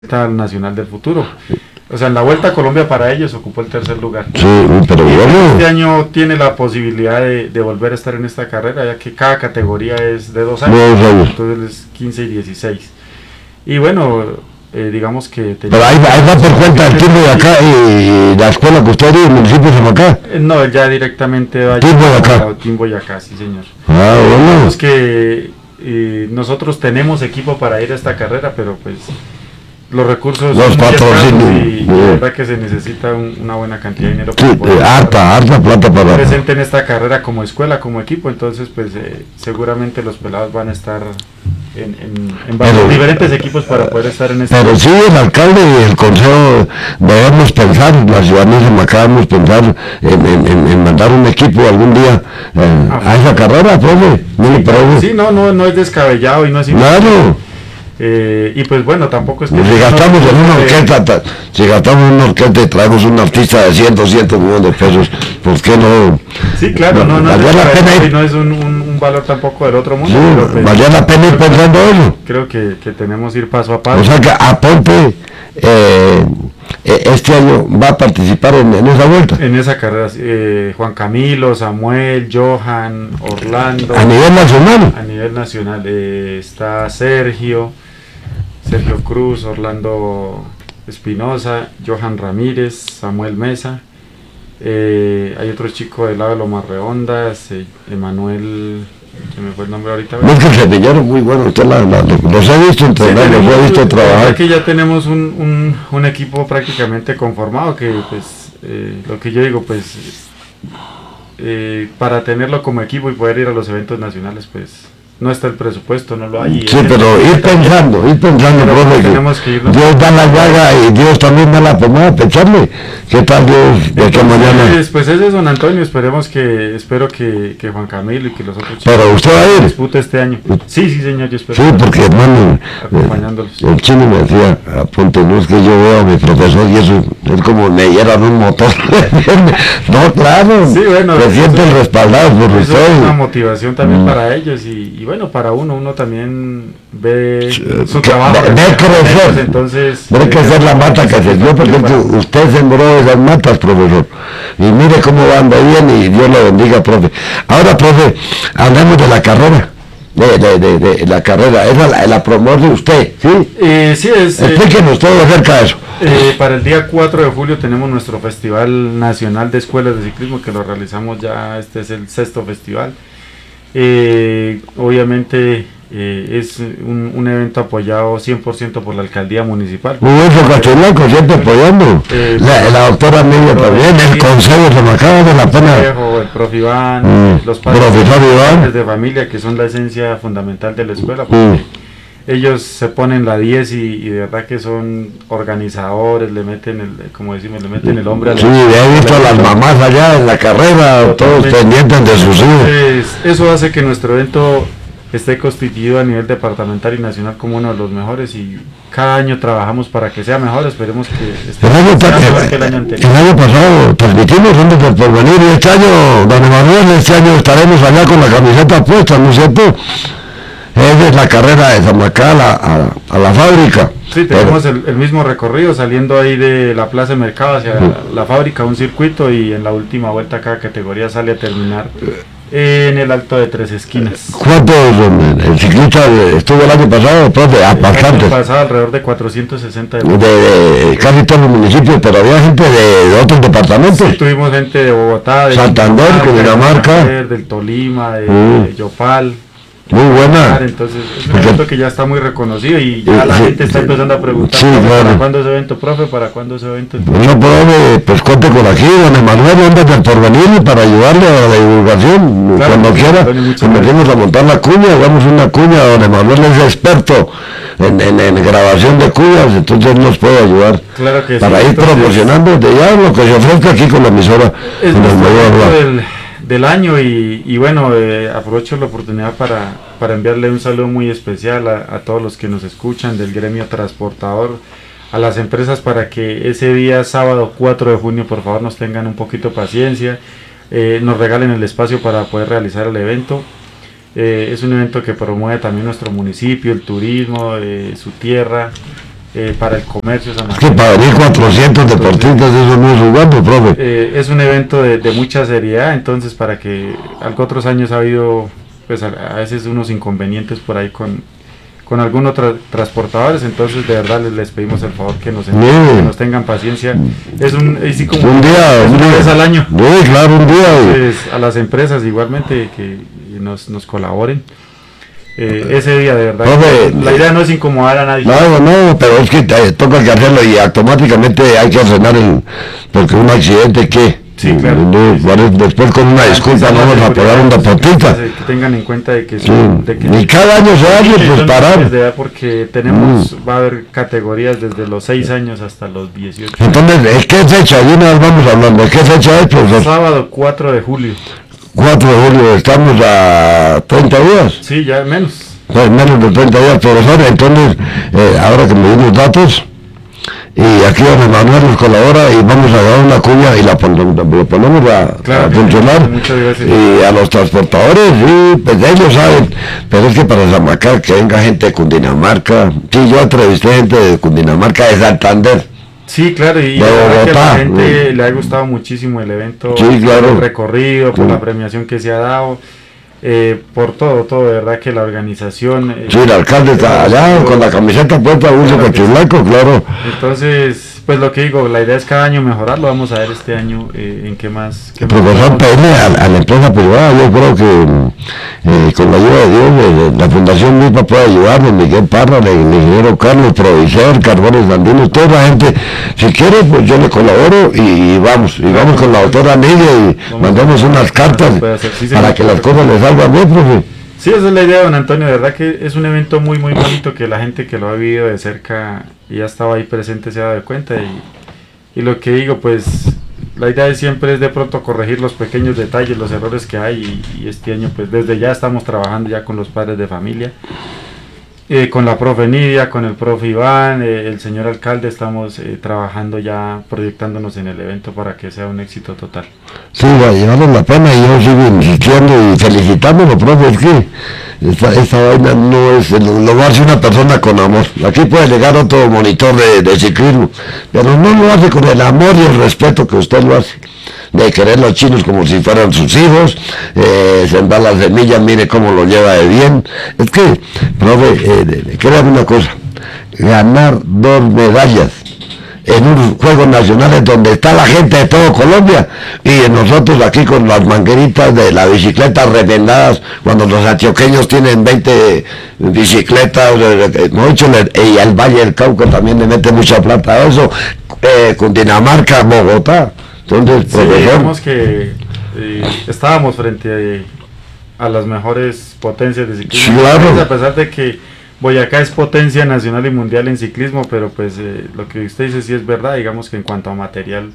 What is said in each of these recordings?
al Nacional del Futuro. O sea, en la Vuelta a Colombia para ellos ocupó el tercer lugar. Sí, pero Este año tiene la posibilidad de volver a estar en esta carrera, ya que cada categoría es de 2 años, entonces es 15 y 16. Y bueno, digamos que... Pero ahí va por cuenta del tiempo de acá y la escuela que usted dio, el municipio de Samacá. No, ya directamente va a Timbo y acá, sí señor. Bueno. Digamos que nosotros tenemos equipo para ir a esta carrera, pero pues... los recursos los patrocinios y la verdad que se necesita una buena cantidad de dinero para harta plata para presente en esta carrera como escuela, como equipo. Entonces pues seguramente los pelados van a estar en varios diferentes equipos para poder estar en esta. Pero sí, el alcalde y el consejo debemos pensar, la ciudadanía de Samacá debemos pensar en mandar un equipo algún día a esa carrera, profe. Sí, no es descabellado y no es claro. Y pues bueno, tampoco es que... Si gastamos en una orquesta, y traemos un artista de 100, 200 millones de pesos, ¿por qué no? Sí, claro, no es un valor tampoco del otro mundo. Sí, pero valía la pena ir pensando eso. Creo que tenemos que ir paso a paso. O sea que Aponte este año va a participar en esa vuelta. En esa carrera, Juan Camilo, Samuel, Johan, Orlando. ¿A nivel nacional? A nivel nacional está Sergio Cruz, Orlando Espinosa, Johan Ramírez, Samuel Mesa. Hay otro chico del lado de Lomas Redondas, Emanuel, se me fue el nombre ahorita. Es que el semillero muy bueno, usted los he visto entrenar, los he visto trabajar. Aquí ya tenemos un equipo prácticamente conformado, que pues lo que yo digo, pues para tenerlo como equipo y poder ir a los eventos nacionales, pues no está el presupuesto, no lo hay. Sí, pero ir pensando, profe, Dios da la llaga y Dios también da la pomada, pensarle, ¿qué tal Dios de qué mañana? Pues ese es don Antonio, espero que Juan Camilo y que los otros chicos pero usted va a ir dispute este año. Sí, señor, yo espero. Sí, porque hermano, el chino me decía, apunte, no es que yo veo a mi profesor y eso es como me dieran un motor. No, claro, sí, bueno, se sienten respaldados por usted. Es una motivación también para ellos y bueno, para uno también ve su trabajo. Ve crecer, entonces ve crecer la mata que se dio, porque usted sembró esas matas, profesor. Y mire cómo van de bien y Dios lo bendiga, profe. Ahora, profe, hablemos de la carrera. De la carrera, es la promoción de usted, ¿sí? Sí, es... explíquenos todo acerca de eso. Para el día 4 de julio tenemos nuestro Festival Nacional de Escuelas de Ciclismo, que lo realizamos ya, este es el 6º festival. Obviamente es un evento apoyado 100% por la alcaldía municipal. Eso, Castellaco, siempre apoyando. La doctora Media también, el consejo de Samacá de la pena. El profe Iván, los padres de familia, que son la esencia fundamental de la escuela, porque ellos se ponen la 10 y de verdad que son organizadores, le meten como decimos, le meten el hombre a la... Sí, he visto a las mamás allá en la carrera, todos pendientes de sus hijos. Eso hace que nuestro evento esté constituido a nivel departamental y nacional como uno de los mejores y cada año trabajamos para que sea mejor. Esperemos que esté mejor que el año anterior. El año pasado transmitimos Hombres del Porvenir y este año, don Emanuel, estaremos allá con la camiseta puesta, ¿no es cierto? Esa es la carrera de Samacá a la fábrica. Sí, tenemos el mismo recorrido, saliendo ahí de la Plaza de Mercado hacia la fábrica, un circuito, y en la última vuelta cada categoría sale a terminar en el Alto de Tres Esquinas. ¿Cuántos el ciclista estuvo el año pasado, profe? Bastante. El año pasado alrededor de 460 de casi todos los municipios, pero había gente de otros departamentos. Sí, tuvimos gente de Bogotá, de Santander, Cundinamarca, del Tolima, de Yopal. Muy buena. Entonces es un evento que ya está muy reconocido y ya la gente está empezando a preguntar ¿para cuándo es evento, profe? ¿Para cuándo es evento? No, profe, pues cuente con aquí, don Emanuel, Hombres del Porvenir, para ayudarle a la divulgación, claro, cuando quiera. Metimos a montar la cuña, hagamos una cuña, don Emanuel es experto en grabación de cuñas, entonces nos puede ayudar. Claro que para ir promocionando de ya lo que se ofrezca aquí con la emisora. Del año y bueno, aprovecho la oportunidad para enviarle un saludo muy especial a todos los que nos escuchan del gremio transportador, a las empresas, para que ese día sábado 4 de junio por favor nos tengan un poquito de paciencia, nos regalen el espacio para poder realizar el evento. Es un evento que promueve también nuestro municipio, el turismo, su tierra, para el comercio Es que para venir 400 deportistas eso no es jugando, profe. Es un evento de mucha seriedad, entonces para que otros años ha habido pues a veces unos inconvenientes por ahí con algunos transportadores, entonces de verdad les pedimos el favor que nos tengan paciencia. Es así como un día, una vez al año. Sí, claro, un día. Entonces, a las empresas igualmente que nos colaboren. Ese día de verdad, profe, la idea no es incomodar a nadie. No, pero es que toca que hacerlo y automáticamente hay que frenar porque un accidente que sí, claro. Después con una disculpa no vamos a pagar un deportista. Que tengan en cuenta de que, y cada año se hace pues parar. Porque tenemos, va a haber categorías desde los 6 años hasta los 18. Entonces, ¿qué fecha? De una vez vamos hablando, ¿qué fecha es, profesor? Sábado 4 de julio. 4 de julio, estamos a 30 días. Sí, ya menos. Pues menos de 30 días, profesor. Entonces, ahora que me dio los datos, y aquí don Emanuel nos colabora y vamos a dar una cuña y lo ponemos a funcionar. Muchas gracias. Y a los transportadores, sí, pues ellos saben, pero es que para Samacá que venga gente de Cundinamarca, sí, yo entrevisté gente de Cundinamarca, de Santander. Sí, claro, y la verdad que a la gente le ha gustado muchísimo el evento, sí, claro. El recorrido, por la premiación que se ha dado, por todo, de verdad que la organización... sí, el alcalde está allá con la camiseta puesta, uso Cochulaco, claro. Entonces, pues lo que digo, la idea es cada año mejorarlo, vamos a ver este año en qué más... Profesor, pedirle a la empresa privada, yo creo que con la ayuda de Dios, la fundación misma puede ayudarnos, Miguel Parra, el ingeniero Carlos Provicer, Carbones Andinos, toda la gente, si quiere, pues yo le colaboro y vamos con la doctora Nidia y mandamos unas cartas para que las cosas les salgan bien, profe. Sí, esa es la idea, don Antonio, de verdad que es un evento muy bonito que la gente que lo ha vivido de cerca y ha estado ahí presente se ha dado cuenta y lo que digo, pues la idea siempre es de pronto corregir los pequeños detalles, los errores que hay y este año pues desde ya estamos trabajando ya con los padres de familia, con la profe Nidia, con el profe Iván, el señor alcalde, estamos trabajando ya, proyectándonos en el evento para que sea un éxito total. Sí, va a llevarnos la pena y yo sigo insistiendo y felicitándolo, profe, es que esta vaina no es, lo hace una persona con amor. Aquí puede llegar otro monitor de ciclismo, pero no lo hace con el amor y el respeto que usted lo hace. De querer los chinos como si fueran sus hijos, sembrar las semillas, mire cómo lo lleva de bien. Es que, profe, créame una cosa, ganar 2 medallas en unos Juegos Nacionales donde está la gente de todo Colombia y nosotros aquí con las mangueritas de la bicicleta remendadas, cuando los antioqueños tienen 20 bicicletas, y al Valle del Cauca también le mete mucha plata a eso, Cundinamarca, Bogotá. Entonces, sí, digamos que estábamos frente a las mejores potencias de ciclismo, claro. A pesar de que Boyacá es potencia nacional y mundial en ciclismo, pero pues lo que usted dice sí es verdad, digamos que en cuanto a material,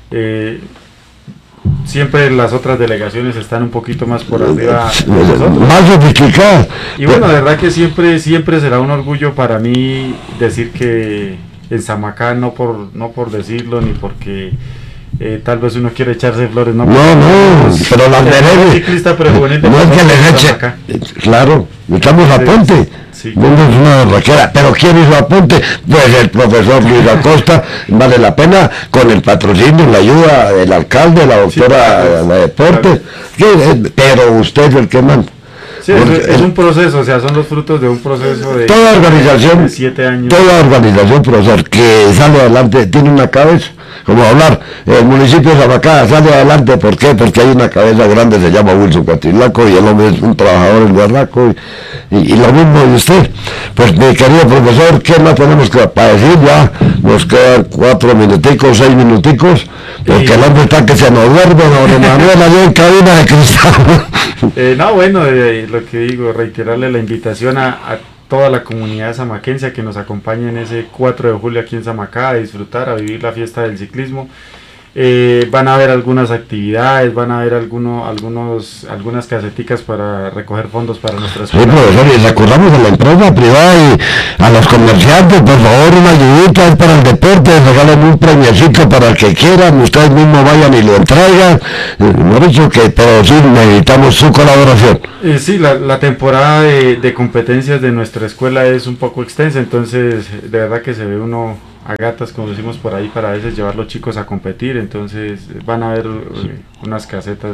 siempre las otras delegaciones están un poquito más por arriba de nosotros. Más sofisticadas. Y bueno, de verdad que siempre será un orgullo para mí decir que en Samacá, no por decirlo, ni porque... tal vez uno quiere echarse flores, no, pero las mereces. Ciclista prejuvenil no es que les eche, claro, echamos apunte. Sí. No es una raquera, pero ¿quién hizo apunte? Pues el profesor Luis Acosta, vale la pena, con el patrocinio, la ayuda del alcalde, la doctora de deportes, pero usted es el que manda. Sí, es un proceso, o sea, son los frutos de un proceso de toda organización, de 7 años. Toda organización, profesor, que sale adelante, tiene una cabeza, como hablar, el municipio de Samacá sale adelante, ¿por qué? Porque hay una cabeza grande, se llama Wilson Cuatilaco, y el hombre es un trabajador en Guerraco, y lo mismo de usted. Pues mi querido profesor, ¿qué más tenemos para decir? Ya nos quedan 4 minuticos, 6 minuticos, porque el hombre está que se nos duerme, don Emanuel, allá en cabina de cristal. No, bueno, lo que digo, reiterarle la invitación a toda la comunidad samaquense que nos acompañe en ese 4 de julio aquí en Samacá, a disfrutar, a vivir la fiesta del ciclismo. Van a haber algunas actividades, van a haber algunas caseticas para recoger fondos para nuestras escuela. Sí, profesor, y recordamos a la empresa privada y a los comerciantes, por favor, una ayudita es para el deporte, regalen un premiecito para el que quieran, ustedes mismos vayan y lo entregan, no he dicho que, pero sí necesitamos su colaboración. Sí, la temporada de competencias de nuestra escuela es un poco extensa, entonces de verdad que se ve uno a gatas, como decimos por ahí, para a veces llevar los chicos a competir, entonces van a haber unas casetas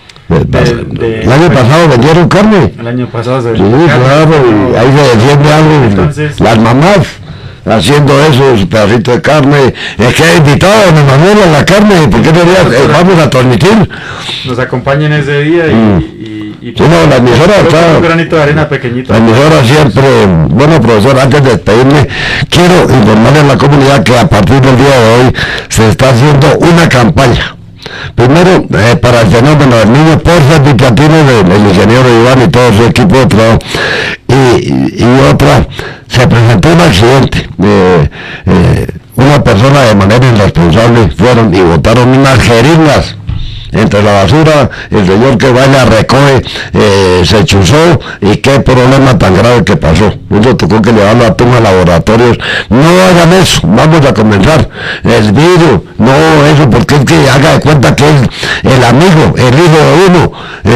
el año pasado vendieron carne. El año pasado se vendió carne. Claro, y ahí se defiende algo. Entonces, las mamás haciendo eso, su pedacito de carne. Es que he invitado a mi Manuel a la carne, ¿por qué no vamos a transmitir? Nos acompañen ese día y sí, no, la emisora está, un granito de arena pequeñito. La emisora siempre, bueno, profesor, antes de despedirme, quiero informarle a la comunidad que a partir del día de hoy se está haciendo una campaña. Primero, para el fenómeno del niño por ser Vitatiano del ingeniero Iván y todo su equipo de trabajo. Y otra, se presentó un accidente. Una persona de manera irresponsable fueron y botaron unas jeringas entre la basura, el señor que va y la recoge se chuzó, y qué problema tan grave que pasó. Eso tocó que llevarlo a Tuma Laboratorios. No hagan eso, vamos a comenzar. El vidrio, no eso, porque es que haga de cuenta que es el amigo, el hijo de uno.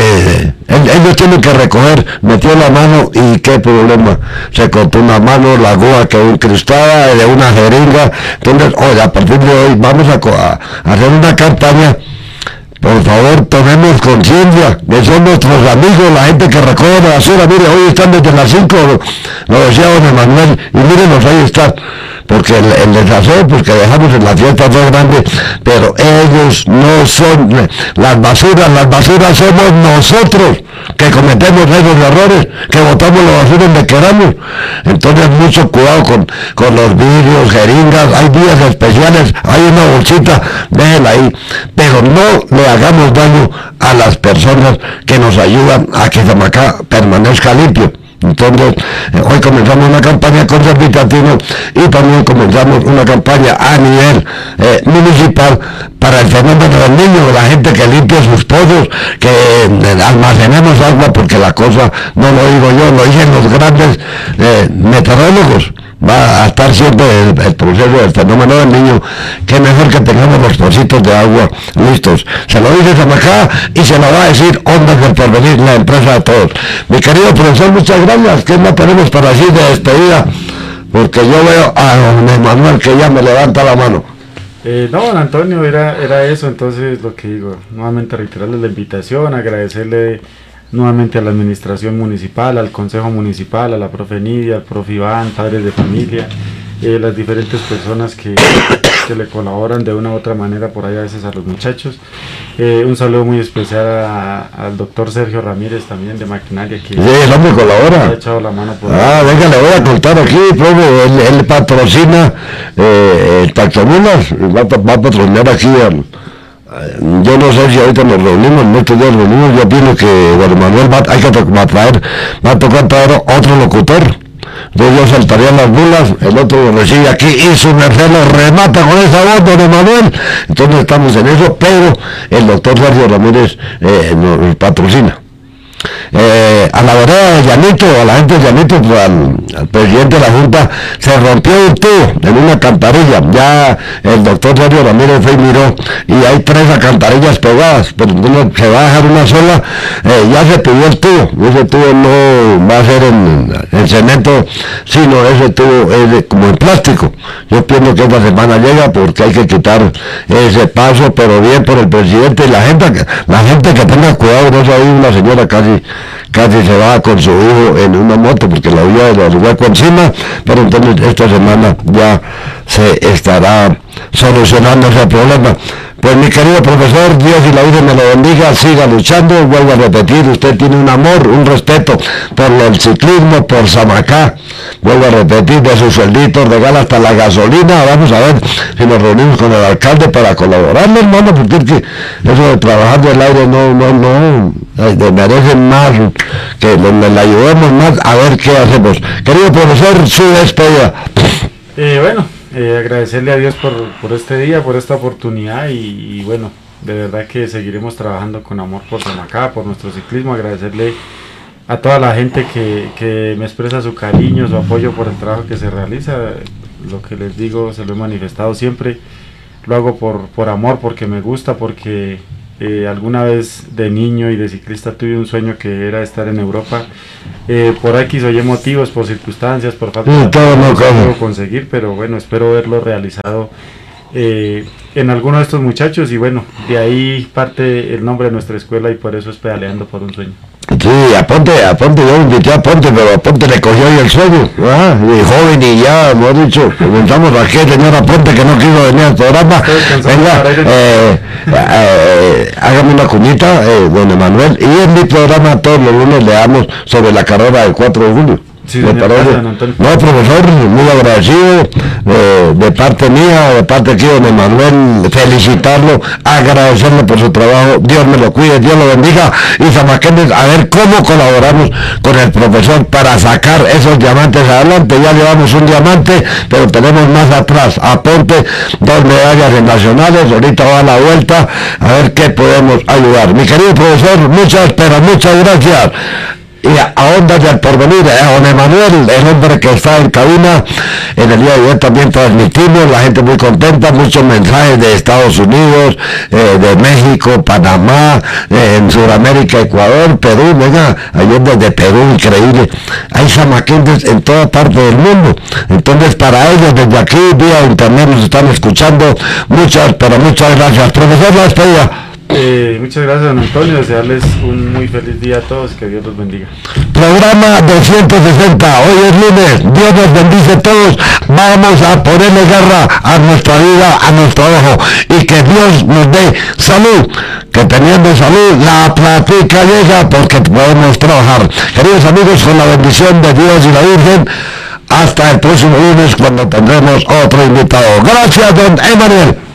Ellos tienen que recoger, metió la mano y qué problema, se cortó una mano, la aguja quedó incrustada de una jeringa. Entonces, hoy a partir de hoy vamos a hacer una campaña. Por favor, tomemos conciencia, que son nuestros amigos, la gente que recoge la basura. Mire, hoy están desde las 5, lo decía don Emanuel, y mírenos, ahí están. Porque el desaseo, pues que dejamos en la fiesta más grande, pero ellos no son las basuras somos nosotros, que cometemos esos errores, que botamos la basura donde queramos. Entonces, mucho cuidado con los vidrios, jeringas, hay días especiales, hay una bolsita, déjenla ahí, pero no le hagamos daño a las personas que nos ayudan a que Samacá permanezca limpio. Entonces, hoy comenzamos una campaña con Servitatino y también comenzamos una campaña a nivel municipal para el fenómeno del niño, la gente que limpie sus pozos, que almacenemos agua, porque la cosa, no lo digo yo, lo dicen los grandes meteorólogos. Va a estar siempre el proceso del fenómeno del niño, que mejor que tengamos los pocitos de agua listos. Se lo dice Samacá y se lo va a decir Ondas del Porvenir, la empresa de todos. Mi querido profesor, muchas gracias. ¿Qué más tenemos para decir de despedida? Porque yo veo a don Emanuel que ya me levanta la mano. No, don Antonio, era eso. Entonces, lo que digo, nuevamente reiterarle la invitación, agradecerle nuevamente a la administración municipal, al consejo municipal, a la profe Nidia, al profe Iván, padres de familia, las diferentes personas que le colaboran de una u otra manera por ahí a veces a los muchachos. Un saludo muy especial al doctor Sergio Ramírez también de Maquinaria, que sí, el hombre colabora. Ha echado la mano por venga, le voy a contar aquí, profe, él patrocina el Taxomulas, va a patrocinar aquí yo no sé si ahorita nos reunimos, en estos días nos reunimos, yo pienso que Juan Manuel va a tocar traer otro locutor. Entonces yo saltaría las bulas, el otro lo recibe aquí y su merced lo remata con esa voz, don Emanuel. Entonces estamos en eso, pero el doctor Sergio Ramírez nos patrocina. A la vereda de Llanito, a la gente de Llanito, al presidente de la Junta, se rompió un tubo en una alcantarilla. Ya el doctor Sergio Ramírez fue y miró, y hay 3 alcantarillas pegadas, pero entonces se va a dejar una sola. Ya se pidió el tubo, ese tubo no va a ser en cemento, sino ese tubo es como en plástico. Yo pienso que esta semana llega, porque hay que quitar ese paso, pero bien por el presidente y la gente que tenga cuidado. No sé, ahí una señora casi se va con su hijo en una moto porque la vía de los huecos encima, pero entonces esta semana ya se estará solucionando ese problema. Pues mi querido profesor, Dios y la Virgen me lo bendiga, siga luchando, vuelvo a repetir, usted tiene un amor, un respeto por el ciclismo, por Samacá, vuelvo a repetir, de sus suelditos, regala hasta la gasolina. Vamos a ver si nos reunimos con el alcalde para colaborar, hermano, porque es que eso de trabajar del aire no, merecen más, que le ayudemos más, a ver qué hacemos. Querido profesor, su despedida. Bueno, agradecerle a Dios por este día, por esta oportunidad y bueno, de verdad que seguiremos trabajando con amor por Samacá, por nuestro ciclismo, agradecerle a toda la gente que me expresa su cariño, su apoyo por el trabajo que se realiza. Lo que les digo se lo he manifestado siempre, lo hago por amor, porque me gusta, porque alguna vez de niño y de ciclista tuve un sueño que era estar en Europa, por X o Y motivos, por circunstancias, por falta de todo no puedo conseguir, pero bueno, espero verlo realizado en alguno de estos muchachos y bueno, de ahí parte el nombre de nuestra escuela y por eso es Pedaleando por un Sueño. Sí, Aponte, yo invité a Aponte, pero Aponte le cogió ahí el sueño, ¿verdad? Y joven y ya, hemos dicho, comenzamos aquí, señor Aponte, que no quiso venir al programa. Venga, hágame una cuñita, don Emanuel, y en mi programa todos los lunes le damos sobre la carrera del 4 de julio. Sí, señor, gracias, Antonio. No, profesor, muy agradecido, de parte mía, de parte aquí de don Emanuel, felicitarlo, agradecerle por su trabajo, Dios me lo cuide, Dios lo bendiga, y zamaquenses, a ver cómo colaboramos con el profesor para sacar esos diamantes adelante. Ya llevamos un diamante, pero tenemos más atrás, Aponte, 2 medallas en nacionales, ahorita va a la vuelta, a ver qué podemos ayudar. Mi querido profesor, muchas gracias. Y a Ondas del Porvenir, a don Emanuel, el hombre que está en cabina, en el día de hoy también transmitimos, la gente muy contenta, muchos mensajes de Estados Unidos, de México, Panamá, en Sudamérica, Ecuador, Perú, venga, ayer desde Perú, increíble, hay zamaquenses en toda parte del mundo, entonces para ellos desde aquí, vía internet nos están escuchando, muchas gracias, profesor, la despedida. Muchas gracias, don Antonio, desearles un muy feliz día a todos, que Dios los bendiga. Programa 260, hoy es lunes, Dios nos bendice a todos, vamos a ponerle garra a nuestra vida, a nuestro ojo, y que Dios nos dé salud, que teniendo salud la plática llega porque podemos trabajar. Queridos amigos, con la bendición de Dios y la Virgen, hasta el próximo lunes cuando tendremos otro invitado. Gracias, don Emanuel.